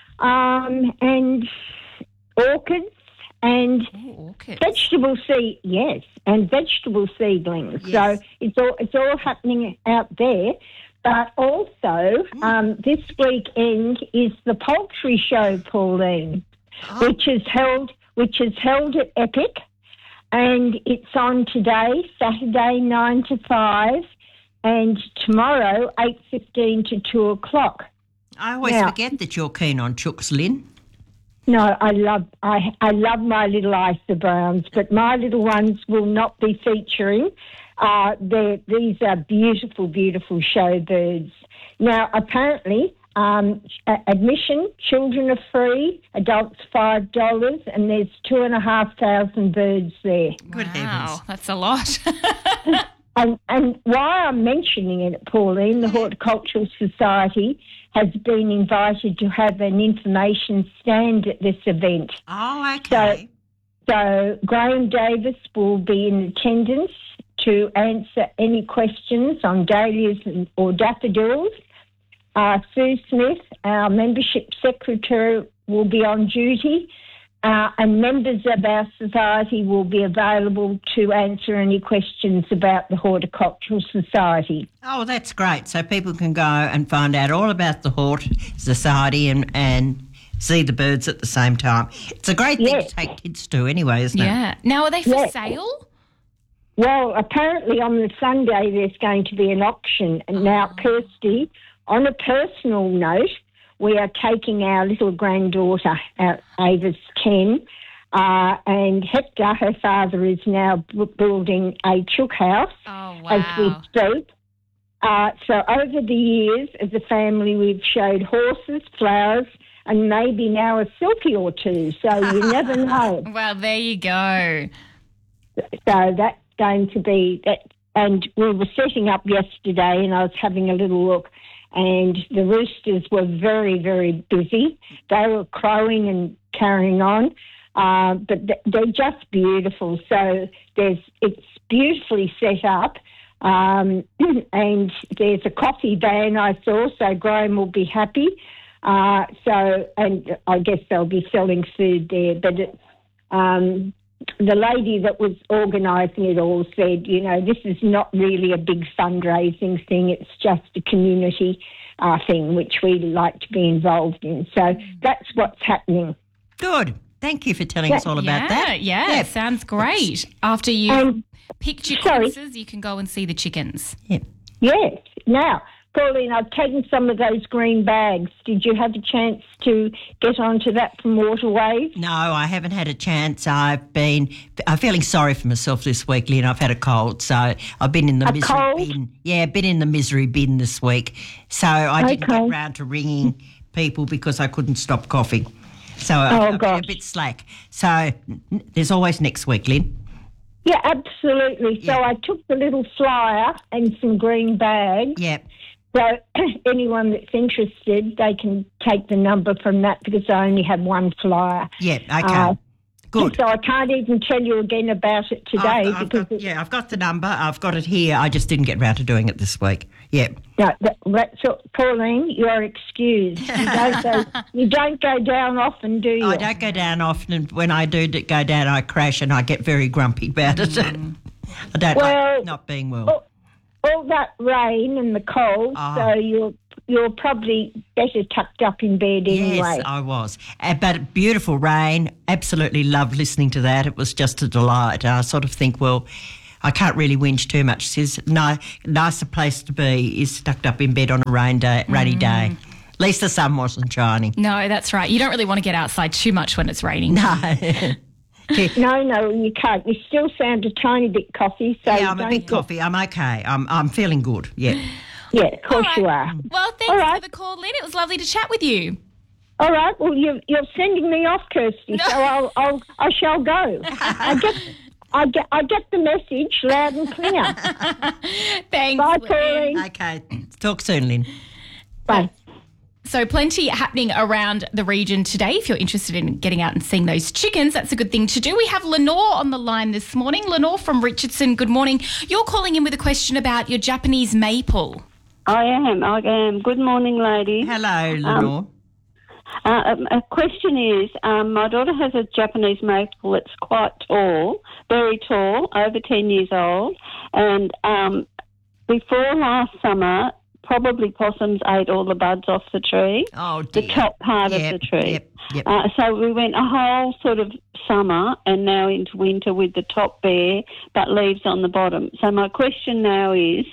um, and orchids and Ooh, orchids. vegetable seed, yes, and vegetable seedlings. Yes. So it's all it's all happening out there. But also, um, this weekend is the poultry show, Pauline, Oh. which is held which is held at Epic. And it's on today, Saturday, nine to five, and tomorrow, eight fifteen to two o'clock. I always Now- forget that you're keen on chooks, Lynn. No, I love I I love my little Isa Browns, but my little ones will not be featuring. Uh, they're- these are beautiful, beautiful show birds. Now, apparently, um, a- admission, children are free, adults five dollars, and there's two and a half thousand birds there. Good wow, that's a lot. And, and why I'm mentioning it, Pauline, the Horticultural Society has been invited to have an information stand at this event. Oh, okay. So, so Graham Davis will be in attendance to answer any questions on dahlias and, or daffodils. Uh, Sue Smith, our membership secretary, will be on duty. Uh, and members of our society will be available to answer any questions about the Horticultural Society. Oh, that's great. So people can go and find out all about the Hort Society and, and see the birds at the same time. It's a great thing Yes. to take kids to anyway, isn't it? Yeah. Now, are they for Yes. sale? Well, apparently on the Sunday there's going to be an auction. And now, Kirsty, on a personal note, we are taking our little granddaughter, our Ava's ten, uh, and Hector, her father, is now b- building a chook house oh, wow. as we speak. Uh, so over the years, as a family, we've showed horses, flowers, and maybe now a silky or two. So you never know. Well, there you go. So that's going to be that. And we were setting up yesterday, and I was having a little look. And the roosters were very, very busy. They were crowing and carrying on, uh, but th- they're just beautiful. So there's it's beautifully set up, um, and there's a coffee van I saw, so Graham will be happy. Uh, so, and I guess they'll be selling food there. But it, um, the lady that was organising it all said, you know, this is not really a big fundraising thing. It's just a community uh, thing, which we like to be involved in. So that's what's happening. Good. Thank you for telling us all about yeah, that. Yeah, Yeah. sounds great. After you've Um, picked your sorry. courses, you can go and see the chickens. Yes. Now, Pauline, I've taken some of those green bags. Did you have a chance to get onto that from Waterways? No, I haven't had a chance. I've been, I'm feeling sorry for myself this week, Lynn. I've had a cold, so I've been in the A misery cold? bin. Yeah, been in the misery bin this week. So I didn't Okay. get round to ringing people because I couldn't stop coughing. So Oh, I've been gosh. a bit slack. So n- there's always next week, Lynn. Yeah, absolutely. So I took the little flyer and some green bags. Yep. So anyone that's interested, they can take the number from that because I only have one flyer. Yeah, okay. Uh, Good. So I can't even tell you again about it today. I've, I've because got, yeah, I've got the number. I've got it here. I just didn't get round to doing it this week. Yeah. No, that, that's all, Pauline, you're excused. You don't, go, you don't go down often, do you? I don't go down often, and when I do go down, I crash and I get very grumpy about it. Mm. I don't well, like not being well. All, all that rain and the cold, Oh. so you're you're probably better tucked up in bed anyway. Yes, I was. Uh, but beautiful rain. Absolutely loved listening to that. It was just a delight. I sort of think, well, I can't really whinge too much. Says no, nicer place to be is tucked up in bed on a rain day, rainy Mm. day. At least the sun wasn't shining. No, that's right. You don't really want to get outside too much when it's raining. No. no, no, you can't. You still sound a tiny bit coffee. So Yeah, I'm a don't bit get- coffee. I'm okay. I'm I'm feeling good. Yeah. Yeah, of course you are. Well, thanks for the call, Lynn. It was lovely to chat with you. All right. Well, you're, you're sending me off, Kirsty. So I'll, I'll I shall go. I get I get I get the message loud and clear. Thanks. Bye, Pauline. Okay. Talk soon, Lynn. Bye. So plenty happening around the region today. If you're interested in getting out and seeing those chickens, that's a good thing to do. We have Lenore on the line this morning. Lenore from Richardson, good morning. You're calling in with a question about your Japanese maple. I am, I am. Good morning, lady. Hello, Lenore. Um, uh, a question is, um, my daughter has a Japanese maple that's quite tall, very tall, over ten years old, and um, before last summer, probably possums ate all the buds off the tree, oh, the top part Yep, of the tree. yep, yep. Uh, so we went a whole sort of summer and now into winter with the top bare, but leaves on the bottom. So my question now is,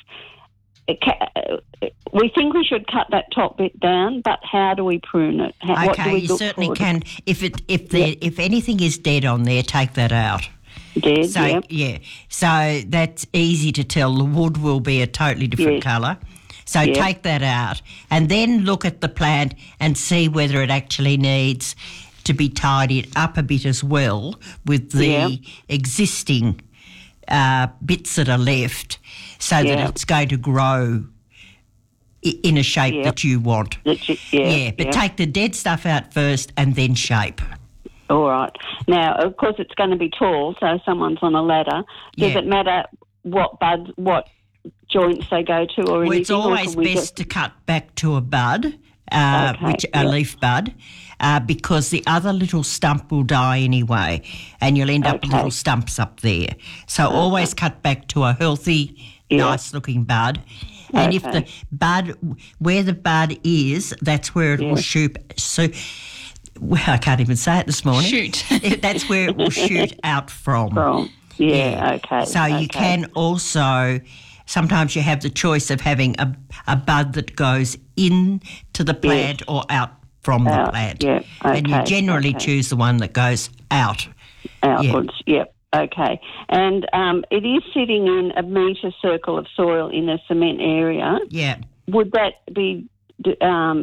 we think we should cut that top bit down, but how do we prune it? How, what do Okay, we you look certainly for? can. If it if there if anything is dead on there, take that out. Dead, so, yep. yeah. So that's easy to tell. The wood will be a totally different Yes. colour. So Yep. take that out and then look at the plant and see whether it actually needs to be tidied up a bit as well with the Yep. existing uh, bits that are left so Yep. that it's going to grow i- in a shape Yep. that you want. That you- yeah, yeah, but yep. take the dead stuff out first and then shape. All right. Now, of course, it's going to be tall, so someone's on a ladder. Does Yeah. it matter what buds, what joints they go to or Well, anything? it's or always can we best just- to cut back to a bud, uh, Okay, which a yep. leaf bud, uh, because the other little stump will die anyway, and you'll end up with Okay. little stumps up there. So always cut back to a healthy, nice-looking bud. And if the Okay. bud, where the bud is, that's where it will Yeah. shoot. So, well, I can't even say it this morning. Shoot. That's where it will shoot out from. From. Yeah, okay, So you okay. can also, sometimes you have the choice of having a, a bud that goes into the plant or out from the Out, plant. yeah, And you okay, generally okay. choose the one that goes out. Outwards, yep. Okay. And um, it is sitting in a metre circle of soil in a cement area. Yeah. Would that be um,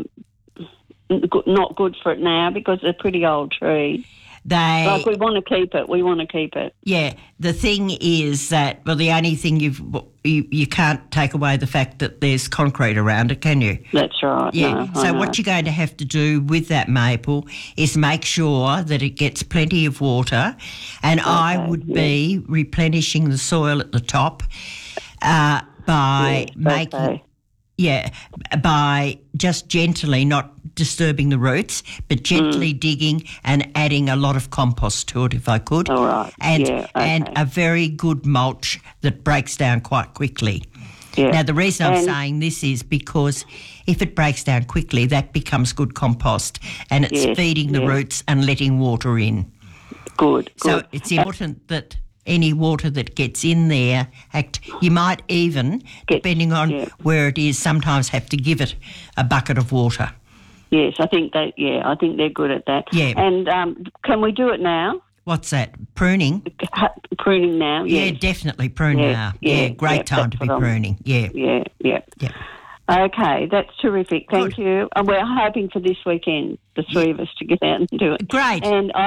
go- not good for it now because it's a pretty old tree? They, Like we want to keep it. We want to keep it. yeah, the thing is that, well, the only thing you've, you, you can't take away the fact that there's concrete around it, can you? That's right. Yeah. no, I so know. what you're going to have to do with that maple is make sure that it gets plenty of water, and I would be replenishing the soil at the top uh, by Yes, making. okay. Yeah, by just gently, not disturbing the roots, but gently Mm. digging and adding a lot of compost to it if I could. All right. And, Yeah, and okay. a very good mulch that breaks down quite quickly. Yeah. Now, the reason I'm And- saying this is because if it breaks down quickly, that becomes good compost and it's Yes, feeding the yes. roots and letting water in. Good, So good. it's important that any water that gets in there, act, you might even, depending on where it is, sometimes have to give it a bucket of water. Yes, I think they. Yeah, I think they're good at that. Yeah. And um, can we do it now? What's that? Pruning? Pruning now. Yeah, Yes. definitely prune Yeah, now. yeah, Yeah, great yeah, time to that's be what I'm- pruning. Yeah. Yeah, yeah. Yeah. Okay, that's terrific. Thank you. And we're hoping for this weekend, the three of us, to get out and do it. Great. And I,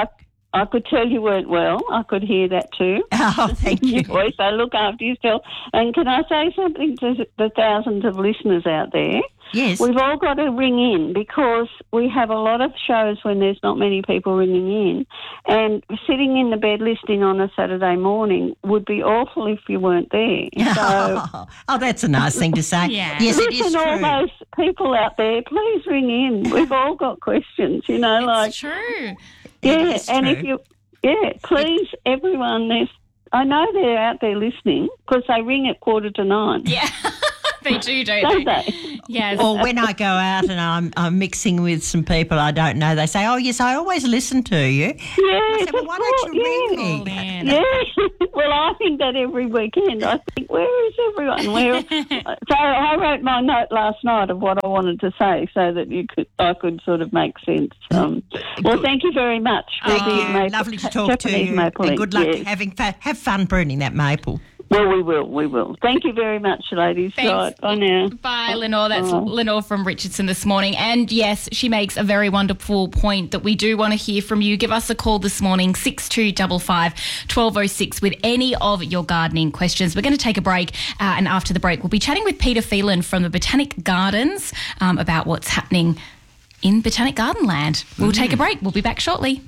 I could tell you weren't well. I could hear that too. Oh, thank you. Your voice, so look after yourself. And can I say something to the thousands of listeners out there? Yes. We've all got to ring in because we have a lot of shows when there's not many people ringing in. And sitting in the bed listening on a Saturday morning would be awful if you weren't there. So, oh, that's a nice thing to say. Yeah. Yes, it listen, is true. all those people out there, please ring in. We've all got questions, you know, It's like... true. Yeah, is and true. if you... Yeah, please, everyone, there's... I know they're out there listening because they ring at quarter to nine. Yeah. They do, don't, Don't they? they? Yes. Or when I go out and I'm, I'm mixing with some people I don't know, they say, oh, yes, I always listen to you. Yeah, I say, well, why don't you ring me? Yeah, well, I think that every weekend. I think, where is everyone? Where? So I wrote my note last night of what I wanted to say, so that you could, I could sort of make sense. Um, well, thank you very much. For Thank the you. maple, Lovely to talk Japanese to you. maple And ink, good luck yes. having fa- have fun pruning that maple. Well, we will, we will. Thank you very much, ladies. Thanks. Right, bye now. Bye, Lenore. That's Bye. Lenore from Richardson this morning. And yes, she makes a very wonderful point that we do want to hear from you. Give us a call this morning, six two five five, one two zero six, with any of your gardening questions. We're going to take a break, uh, and after the break, we'll be chatting with Peter Phelan from the Botanic Gardens um, about what's happening in Botanic Garden Land. We'll take a break. We'll be back shortly.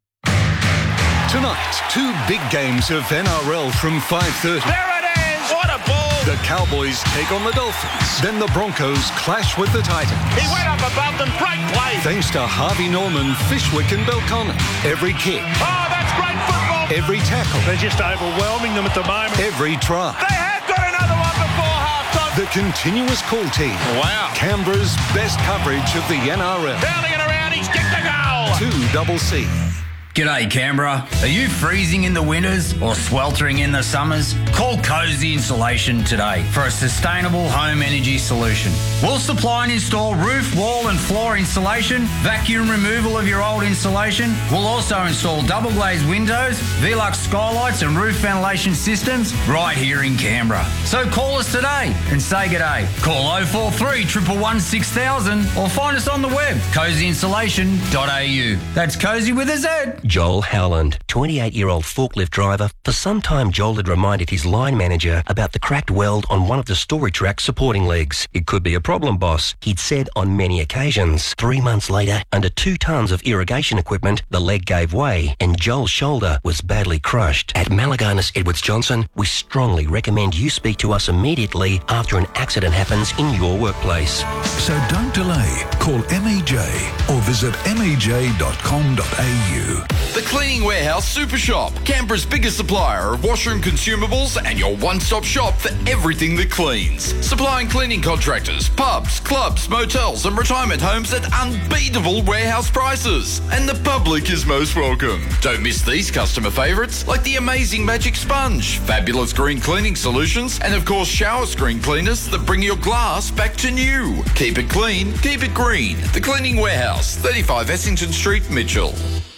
Tonight, two big games of N R L from five thirty. There it is! What a ball! The Cowboys take on the Dolphins. Then the Broncos clash with the Titans. He went up above them. Great play. Thanks to Harvey Norman, Fishwick and Belconnen. Every kick, Oh, that's great football. every tackle, They're just overwhelming them at the moment. every try. They have got another one before half-time. The continuous call team. Wow. Canberra's best coverage of the N R L. Downey and around, he's kicked the goal. two double C. G'day Canberra. Are you freezing in the winters or sweltering in the summers? Call Cozy Insulation today for a sustainable home energy solution. We'll supply and install roof, wall and floor insulation, vacuum removal of your old insulation. We'll also install double glazed windows, Velux skylights and roof ventilation systems right here in Canberra. So call us today and say g'day. Call oh four three, one one one, six thousand or find us on the web, cozy insulation dot a u. That's Cozy with a Z. Joel Howland, twenty-eight-year-old forklift driver. For some time, Joel had reminded his line manager about the cracked weld on one of the storage rack supporting legs. It could be a problem, boss, he'd said on many occasions. Three months later, under two tons of irrigation equipment, the leg gave way and Joel's shoulder was badly crushed. At Malaganas Edwards Johnson, we strongly recommend you speak to us immediately after an accident happens in your workplace. So don't delay. Call M E J or visit m e j dot com dot a u. The Cleaning Warehouse Super Shop, Canberra's biggest supplier of washroom consumables and your one-stop shop for everything that cleans. Supplying cleaning contractors, pubs, clubs, motels and retirement homes at unbeatable warehouse prices. And the public is most welcome. Don't miss these customer favourites like the amazing Magic Sponge, fabulous green cleaning solutions and of course shower screen cleaners that bring your glass back to new. Keep it clean, keep it green. The Cleaning Warehouse, thirty-five Essington Street, Mitchell.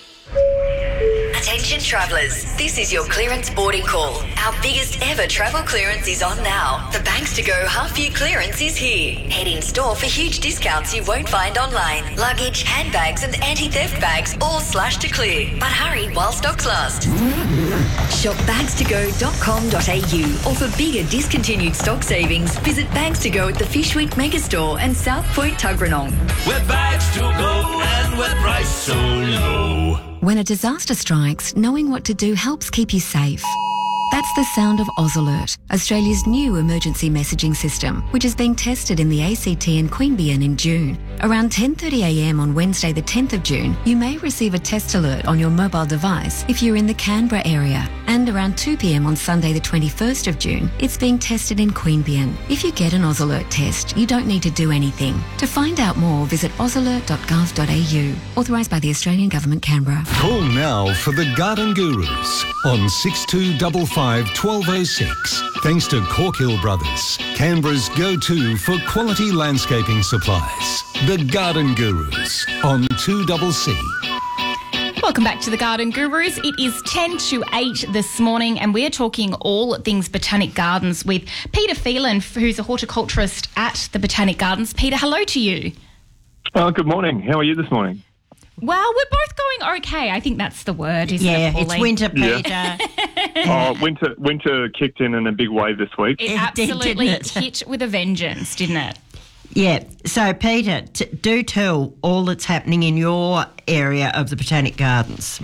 Attention travellers, this is your clearance boarding call. Our biggest ever travel clearance is on now. The Banks to Go half-year clearance is here. Head in store for huge discounts you won't find online. Luggage, handbags and anti-theft bags all slashed to clear. But hurry while stocks last. Shop bags to go dot com dot a u or for bigger discontinued stock savings, visit Bags to Go at the Fishwick Megastore and South Point Tuggeranong. We're bags to go and we're priced so low. When a disaster strikes, knowing what to do helps keep you safe. That's the sound of AusAlert, Australia's new emergency messaging system, which is being tested in the A C T and Queanbeyan in June. Around ten thirty a m on Wednesday the tenth of June, you may receive a test alert on your mobile device if you're in the Canberra area. And around two p m on Sunday the twenty-first of June, it's being tested in Queanbeyan. If you get an AusAlert test, you don't need to do anything. To find out more, visit aus alert dot gov dot a u. Authorised by the Australian Government, Canberra. Call now for the Garden Gurus on six two five five, one two oh six. Thanks to Corkhill Brothers, Canberra's go-to for quality landscaping supplies. The Garden Gurus on two double C. Welcome back to the Garden Gurus. It is ten to eight this morning and we're talking all things Botanic Gardens with Peter Phelan, who's a horticulturist at the Botanic Gardens. Peter, hello to you. Oh, good morning. How are you this morning? Well, we're both going okay. I think that's the word, isn't Yeah, it, it's Pauline? winter, Yeah. Peter. Oh, winter winter kicked in in a big way this week. It It did, absolutely didn't it? hit with a vengeance, didn't it? Yeah. So, Peter, t- do tell all that's happening in your area of the Botanic Gardens.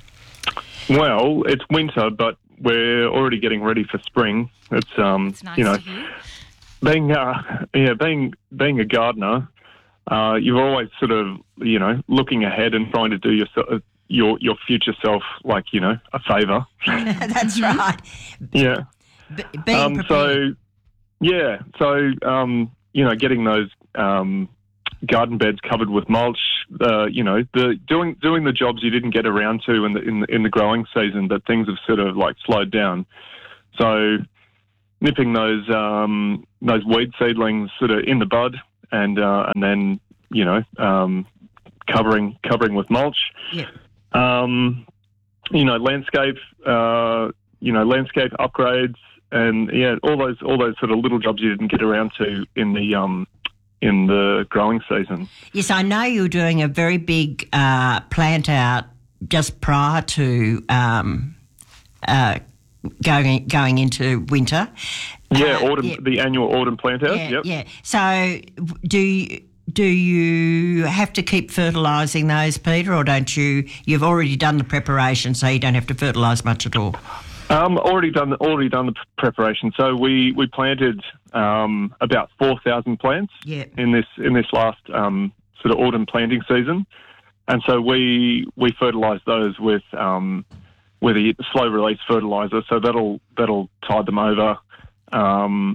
Well, it's winter, but we're already getting ready for spring. It's um, It's nice you know, to hear. being uh, yeah, being being a gardener, uh, you're always sort of you know looking ahead and trying to do your your your future self like you know a favour. That's right. Yeah. B- being Um, prepared. so yeah, so um, you know, getting those um, garden beds covered with mulch, uh, you know, the doing doing the jobs you didn't get around to in the in the, in the growing season that things have sort of like slowed down. So nipping those um, those weed seedlings sort of in the bud, and uh, and then you know um, covering covering with mulch. Yeah. Um, you know, landscape. Uh, you know, landscape upgrades, and yeah, all those all those sort of little jobs you didn't get around to in the um, in the growing season. Yes, I know you were doing a very big uh, plant out just prior to um, uh, going going into winter. Yeah, Uh, autumn yeah. the annual autumn plant out. Yeah, yep. yeah. So, do you, do you have to keep fertilising those, Peter, or don't you? You've already done the preparation, so you don't have to fertilise much at all. Um, already done the, already done the p- preparation. So we we planted um, about four thousand plants Yeah. in this in this last um, sort of autumn planting season, and so we we fertilised those with um, with a slow release fertiliser. So that'll that'll tide them over um,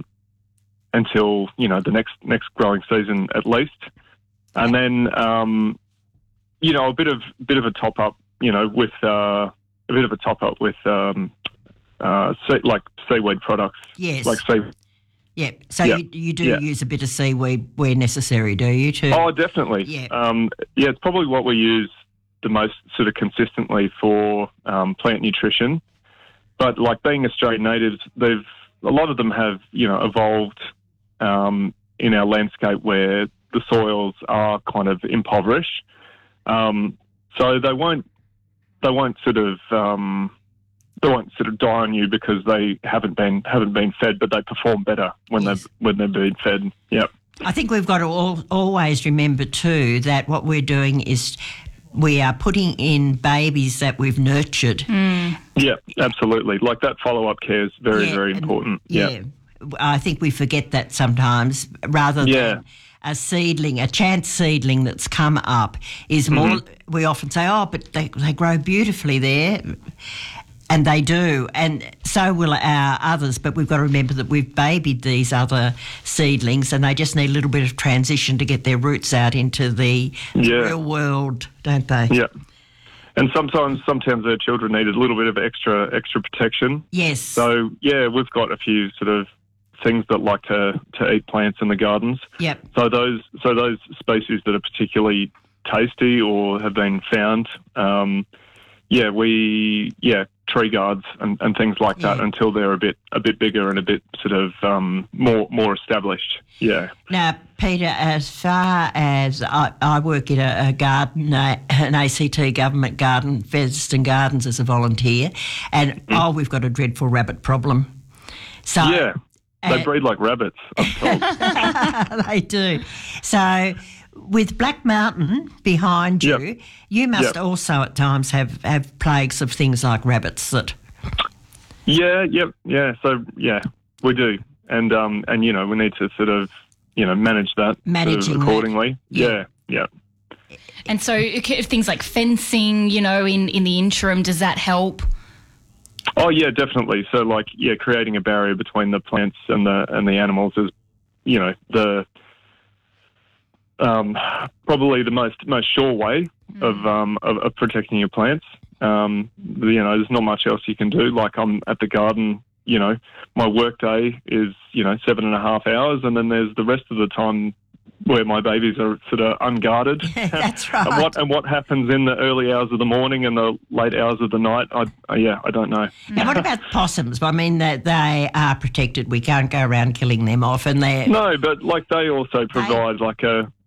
until you know the next next growing season at least, and then um, you know a bit of bit of a top up. You know with uh, a bit of a top up with. Um, Uh, sea, like seaweed products. Yes. Like sea. Yeah. So Yeah. you, you do Yeah. use a bit of seaweed where necessary, do you? Too? Oh, definitely. Yeah. Um, yeah, it's probably what we use the most sort of consistently for um, plant nutrition. But like being Australian natives, they've a lot of them have you know evolved um, in our landscape where the soils are kind of impoverished. Um, so they won't they won't sort of um, they won't sort of die on you because they haven't been haven't been fed, but they perform better when Yes. they've when they're being fed. Yep. I think we've got to all, always remember too that what we're doing is we are putting in babies that we've nurtured. Yeah, absolutely. Like that follow up care is very Yeah, very and- important. Yeah. Yeah. I think we forget that sometimes rather Yeah. than a seedling, a chance seedling that's come up is more, Mm-hmm. we often say, oh, but they, they grow beautifully there. And they do, and so will our others. But we've got to remember that we've babied these other seedlings, and they just need a little bit of transition to get their roots out into the Yeah. real world, don't they? Yeah. And sometimes sometimes their children need a little bit of extra extra protection. Yes. So yeah, we've got a few sort of things that like to, to eat plants in the gardens. Yep. So those so those species that are particularly tasty or have been found, um, yeah, we yeah tree guards and, and things like that Yeah. until they're a bit a bit bigger and a bit sort of um, more more established. Yeah. Now, Peter, as far as I, I work in a, a garden, a, an A C T government garden, Featherston Gardens, as a volunteer, and oh, we've got a dreadful rabbit problem. So yeah. They uh, breed like rabbits, I'm told. they do. So, with Black Mountain behind you, Yep. you must Yep. also at times have, have plagues of things like rabbits that. Yeah, yep, yeah. So yeah, we do, and um, and you know, we need to sort of you know manage that sort of Managing that. accordingly. Yeah, yeah. And so c- things like fencing, you know, in, in the interim, does that help? Oh yeah, definitely. So like yeah, creating a barrier between the plants and the and the animals is, you know, the um, probably the most most sure way of um of, of protecting your plants. Um, you know, there's not much else you can do. Like I'm at the garden, you know, my work day is, you know, seven and a half hours, and then there's the rest of the time where my babies are sort of unguarded. That's right. and what and what happens in the early hours of the morning and the late hours of the night, I, I yeah, I don't know. Now, what about possums? I mean, that they are protected. We can't go around killing them off, and they're No, but like they also provide like a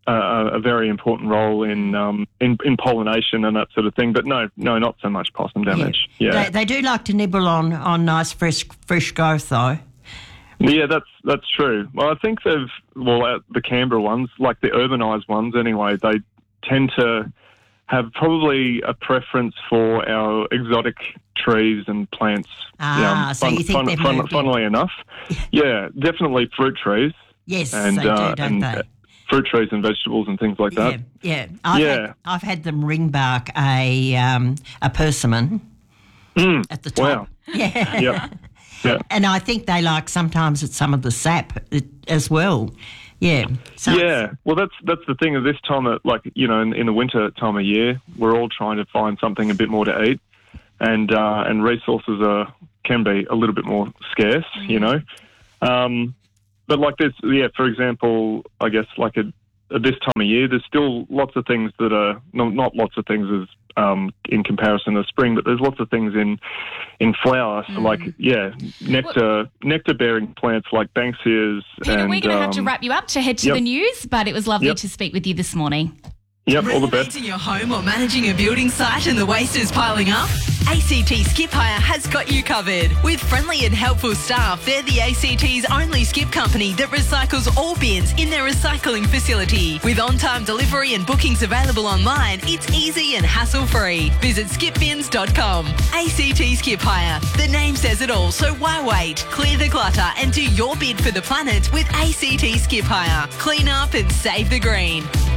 a, a very important role in, um, in in pollination and that sort of thing. But no, no, not so much possum damage. Yeah, They, they do like to nibble on, on nice fresh fresh growth, though. Yeah, that's that's true. Well, I think they've well uh, the Canberra ones, like the urbanised ones, anyway. They tend to have probably a preference for our exotic trees and plants. Ah, um, so you think they've moved in. Funnily enough, yeah, definitely fruit trees. Yes, and, they do, uh, don't and, they? uh, fruit trees and vegetables and things like that. Yeah, I've, Yeah. Had, I've had them ring bark a um, a persimmon Mm, at the top. wow. Yeah. Yep. Yeah. And I think they like sometimes it's some of the sap it- as well. Yeah. So Yeah, well, that's that's the thing of this time of, like, you know, in, in the winter time of year, we're all trying to find something a bit more to eat, and uh, and resources are can be a little bit more scarce, you know. Um, but like this, yeah, for example, I guess like a, at this time of year, there's still lots of things that are not, not lots of things as um, in comparison to spring, but there's lots of things in in flower, so like yeah, nectar nectar bearing plants like Banksias. Peter, and, we're going to have to um, wrap you up to head to yep. the news, but it was lovely Yep. to speak with you this morning. Yep, all the best. Renovating your home or managing a building site and the waste is piling up? A C T Skip Hire has got you covered. With friendly and helpful staff, they're the A C T's only skip company that recycles all bins in their recycling facility. With on-time delivery and bookings available online, it's easy and hassle-free. Visit skip bins dot com. A C T Skip Hire. The name says it all, so why wait? Clear the clutter and do your bid for the planet with A C T Skip Hire. Clean up and save the green.